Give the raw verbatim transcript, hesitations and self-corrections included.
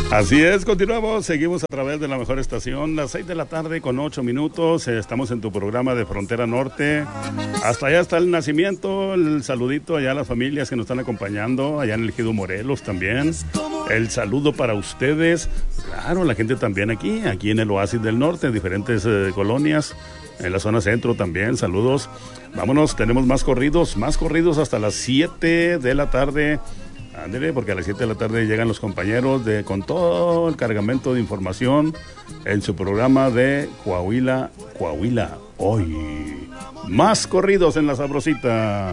Así es, continuamos, seguimos a través de la mejor estación, las seis de la tarde con ocho minutos, estamos en tu programa de Frontera Norte, hasta allá está el nacimiento, el saludito allá a las familias que nos están acompañando, allá en el Ejido Morelos también, el saludo para ustedes, claro, la gente también aquí, aquí en el Oasis del Norte, en diferentes eh, colonias, en la zona centro también, saludos, vámonos, tenemos más corridos, más corridos hasta las siete de la tarde. Ándale, porque a las siete de la tarde llegan los compañeros de con todo el cargamento de información en su programa de Coahuila, Coahuila Hoy. Más corridos en La Sabrosita.